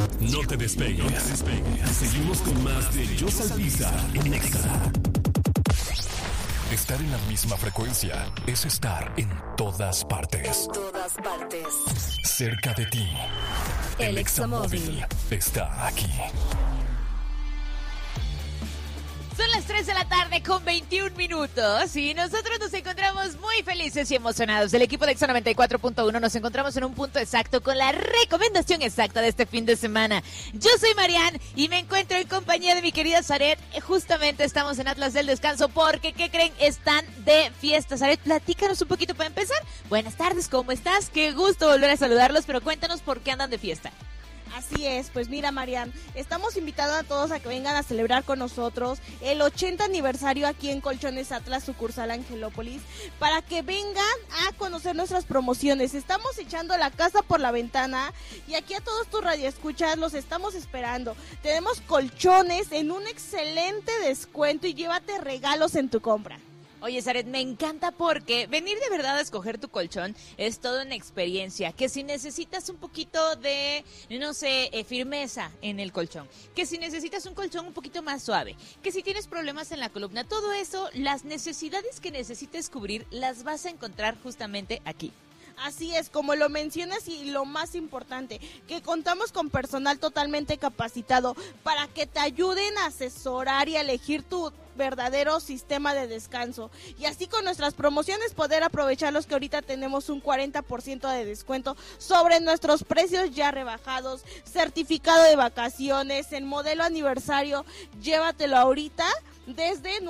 No te despegues. Seguimos con más de Joss Alpizar en Exa. Estar en la misma frecuencia es estar en todas partes. En todas partes. Cerca de ti. El Examóvil está aquí. Son las 3 de la tarde con 21 minutos y nosotros nos encontramos muy felices y emocionados. El equipo de Exa 94.1 nos encontramos en un punto exacto con la recomendación exacta de este fin de semana. Yo soy Marian y me encuentro en compañía de mi querida Zaret. Justamente estamos en Atlas del Descanso porque, ¿qué creen? Están de fiesta. Zaret, platícanos un poquito para empezar. Buenas tardes, ¿cómo estás? Qué gusto volver a saludarlos, pero cuéntanos por qué andan de fiesta. Así es, pues mira, Marian, estamos invitando a todos a que vengan a celebrar con nosotros el 80 aniversario aquí en Colchones Atlas, sucursal Angelópolis, para que vengan a conocer nuestras promociones. Estamos echando la casa por la ventana y aquí a todos tus radioescuchas los estamos esperando. Tenemos colchones en un excelente descuento y llévate regalos en tu compra. Oye, Zaret, me encanta porque venir de verdad a escoger tu colchón es toda una experiencia. Que si necesitas un poquito de, no sé, firmeza en el colchón. Que si necesitas un colchón un poquito más suave. Que si tienes problemas en la columna. Todo eso, las necesidades que necesites cubrir, las vas a encontrar justamente aquí. Así es, como lo mencionas, y lo más importante, que contamos con personal totalmente capacitado para que te ayuden a asesorar y a elegir tu verdadero sistema de descanso. Y así con nuestras promociones poder aprovecharlos, que ahorita tenemos un 40% de descuento sobre nuestros precios ya rebajados, certificado de vacaciones, en modelo aniversario, llévatelo ahorita. Desde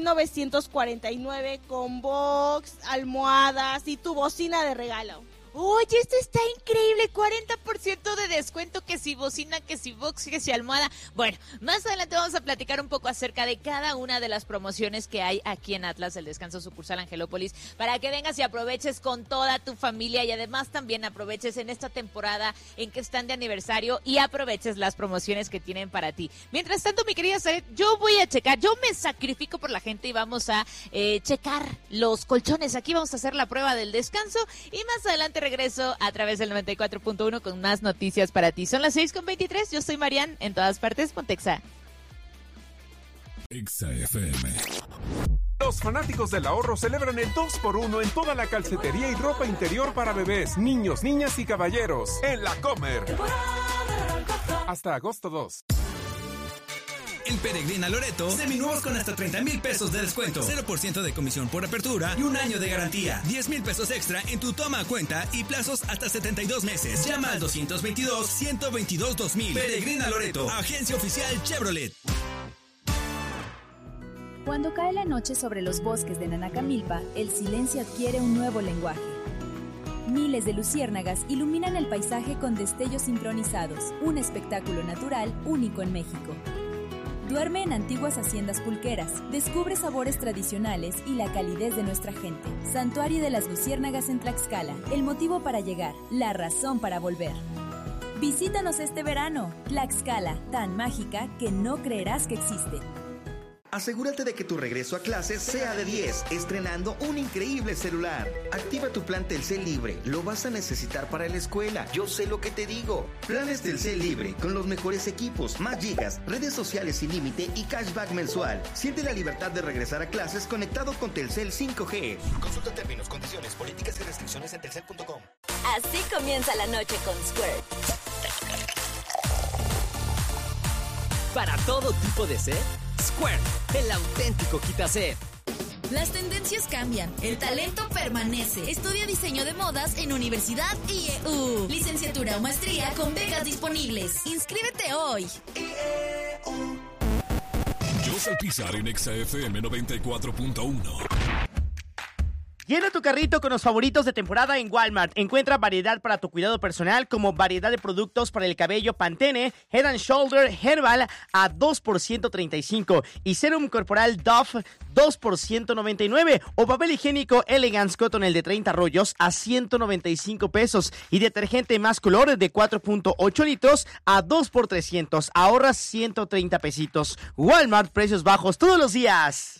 9,949 con box, almohadas y tu bocina de regalo. Oye, esto está increíble, 40% de descuento, que si bocina, que si box, que si almohada. Bueno, más adelante vamos a platicar un poco acerca de cada una de las promociones que hay aquí en Atlas, el Descanso sucursal Angelópolis, para que vengas y aproveches con toda tu familia y además también aproveches en esta temporada en que están de aniversario y aproveches las promociones que tienen para ti. Mientras tanto, mi querida Zaret, yo voy a checar, yo me sacrifico por la gente y vamos a checar los colchones. Aquí vamos a hacer la prueba del descanso y más adelante regreso a través del 94.1 con más noticias para ti. Son las 6:23, yo soy Marian, en todas partes, Pontexa. Exa FM. Los fanáticos del ahorro celebran el 2x1 en toda la calcetería y ropa interior para bebés, niños, niñas y caballeros en La Comer. Hasta agosto 2. En Peregrina Loreto, seminuevos con hasta 30,000 pesos de descuento, 0% de comisión por apertura y un año de garantía, 10,000 pesos extra en tu toma a cuenta y plazos hasta 72 meses. Llama al 222-122-2000. Peregrina Loreto, agencia oficial Chevrolet. Cuando cae la noche sobre los bosques de Nanacamilpa, el silencio adquiere un nuevo lenguaje. Miles de luciérnagas iluminan el paisaje con destellos sincronizados, un espectáculo natural único en México. Duerme en antiguas haciendas pulqueras, descubre sabores tradicionales y la calidez de nuestra gente. Santuario de las Luciérnagas en Tlaxcala, el motivo para llegar, la razón para volver. Visítanos este verano, Tlaxcala, tan mágica que no creerás que existe. Asegúrate de que tu regreso a clases sea de 10, estrenando un increíble celular. Activa tu plan Telcel Libre, lo vas a necesitar para la escuela. Yo sé lo que te digo. Planes Telcel Libre, con los mejores equipos, más gigas, redes sociales sin límite y cashback mensual. Siente la libertad de regresar a clases conectado con Telcel 5G. Consulta términos, condiciones, políticas y restricciones en telcel.com. Así comienza la noche con Squirt. Para todo tipo de sed, Squirt, el auténtico quitased. Las tendencias cambian, el talento permanece. Estudia diseño de modas en Universidad IEU. Licenciatura o maestría con becas disponibles. Inscríbete hoy. Joss Alpizar en Exa FM 94.1. Llena tu carrito con los favoritos de temporada en Walmart. Encuentra variedad para tu cuidado personal, como variedad de productos para el cabello Pantene, Head and Shoulder Herbal a 2 por $135 y Serum Corporal Dove 2 por $199 o papel higiénico Elegance Cotton, el de 30 rollos a $195 y detergente Más Color de 4.8 litros a 2 por $300. Ahorras 130 pesitos. Walmart, precios bajos todos los días.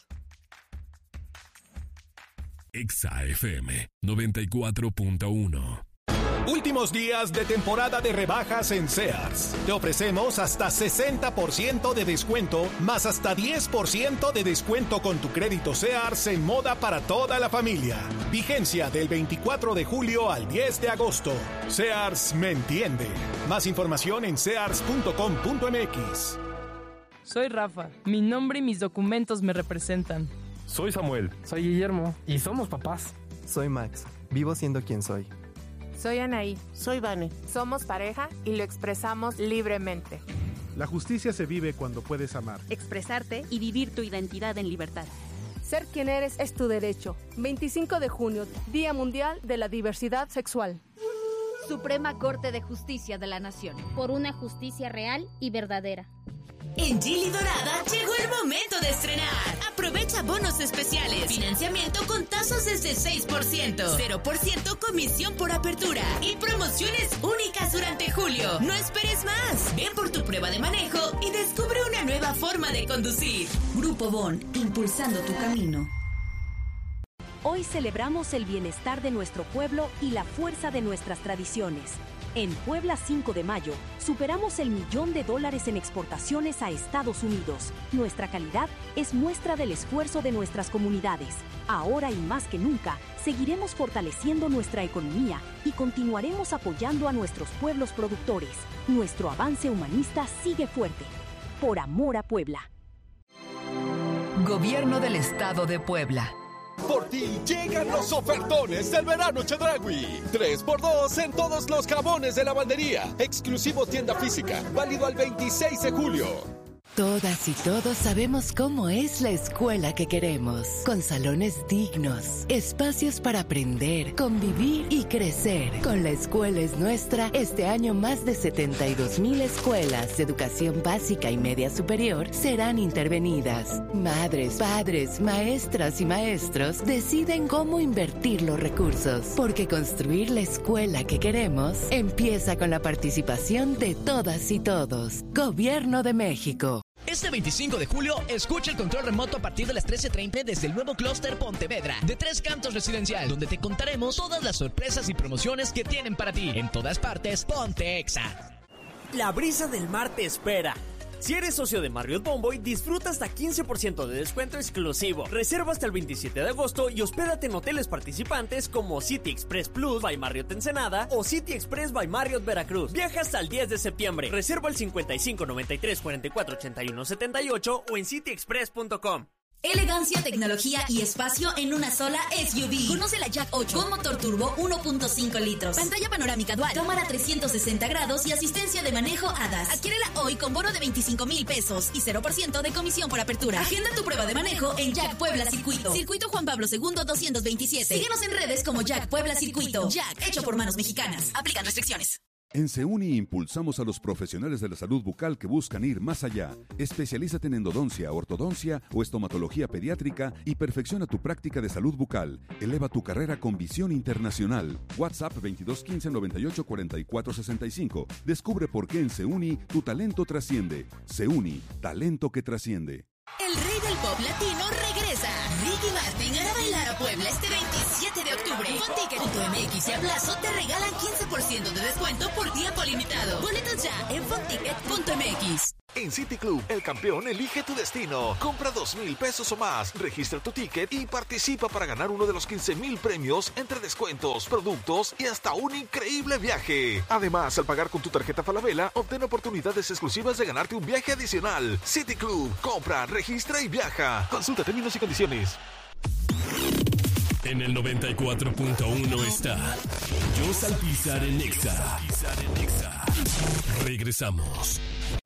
Exa FM 94.1. Últimos días de temporada de rebajas en Sears. Te ofrecemos hasta 60% de descuento, más hasta 10% de descuento con tu crédito Sears en moda para toda la familia. Vigencia del 24 de julio al 10 de agosto. Sears me entiende. Más información en sears.com.mx. Soy Rafa. Mi nombre y mis documentos me representan. Soy Samuel. Soy Guillermo. Y somos papás. Soy Max. Vivo siendo quien soy. Soy Anaí. Soy Vane. Somos pareja y lo expresamos libremente. La justicia se vive cuando puedes amar, expresarte y vivir tu identidad en libertad. Ser quien eres es tu derecho. 25 de junio, Día Mundial de la Diversidad Sexual. Suprema Corte de Justicia de la Nación. Por una justicia real y verdadera. En Gili Dorada llegó el momento de estrenar. Aprovecha bonos especiales, financiamiento con tasas desde 6%, 0% comisión por apertura y promociones únicas durante julio. No esperes más. Ven por tu prueba de manejo y descubre una nueva forma de conducir. Grupo Bon, impulsando tu camino. Hoy celebramos el bienestar de nuestro pueblo y la fuerza de nuestras tradiciones. En Puebla 5 de mayo, superamos el $1.000.000 en exportaciones a Estados Unidos. Nuestra calidad es muestra del esfuerzo de nuestras comunidades. Ahora y más que nunca, seguiremos fortaleciendo nuestra economía y continuaremos apoyando a nuestros pueblos productores. Nuestro avance humanista sigue fuerte. Por amor a Puebla. Gobierno del Estado de Puebla. Por ti llegan los ofertones del verano Chedraui. 3x2 en todos los jabones de lavandería. Exclusivo tienda física. Válido al 26 de julio. Todas y todos sabemos cómo es la escuela que queremos, con salones dignos, espacios para aprender, convivir y crecer. Con La Escuela es Nuestra, este año más de 72,000 escuelas de educación básica y media superior serán intervenidas. Madres, padres, maestras y maestros deciden cómo invertir los recursos, porque construir la escuela que queremos empieza con la participación de todas y todos. Gobierno de México. Este 25 de julio, escucha el control remoto a partir de las 13:30 desde el nuevo clúster Pontevedra de Tres Cantos Residencial, donde te contaremos todas las sorpresas y promociones que tienen para ti. En todas partes, ponte Exa. La brisa del mar te espera. Si eres socio de Marriott Bonvoy, disfruta hasta 15% de descuento exclusivo. Reserva hasta el 27 de agosto y hospédate en hoteles participantes como City Express Plus by Marriott Ensenada o City Express by Marriott Veracruz. Viaja hasta el 10 de septiembre. Reserva al 55 93 44 81 78 o en cityexpress.com. Elegancia, tecnología y espacio en una sola SUV. Conoce la Jack 8 con motor turbo 1.5 litros. Pantalla panorámica dual, cámara 360 grados y asistencia de manejo ADAS. Adquiérela hoy con bono de 25,000 pesos y 0% de comisión por apertura. Agenda tu prueba de manejo en Jack Puebla Circuito. Circuito Juan Pablo II 227. Síguenos en redes como Jack Puebla Circuito. Jack, hecho por manos mexicanas. Aplican restricciones. En Seuni impulsamos a los profesionales de la salud bucal que buscan ir más allá. Especialízate en endodoncia, ortodoncia o estomatología pediátrica y perfecciona tu práctica de salud bucal. Eleva tu carrera con visión internacional. WhatsApp 2215 98 44 65. Descubre por qué en Seuni tu talento trasciende. Seuni, talento que trasciende. El rey del pop latino regresa. Ricky Martin hará bailar a Puebla este 27 de octubre. Fonticket.mx y a plazo te regalan 15% de descuento por tiempo limitado. Boletos ya en fonticket.mx. En City Club, el campeón elige tu destino. Compra 2,000 pesos o más, registra tu ticket y participa para ganar uno de los 15,000 premios entre descuentos, productos y hasta un increíble viaje. Además, al pagar con tu tarjeta Falabella, obtén oportunidades exclusivas de ganarte un viaje adicional. City Club, compra, registra y viaja. Consulta términos y condiciones. En el 94.1 está Yo Salpizar en Exa. Regresamos.